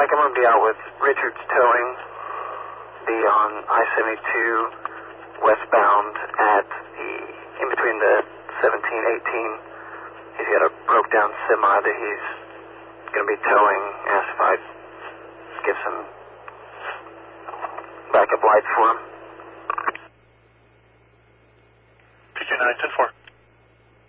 I'm going to be out with Richards Towing, be on I-72 westbound at in between the 17, 18. He's got a broke down semi that he's going to be towing. Asked if I'd get some backup lights for him.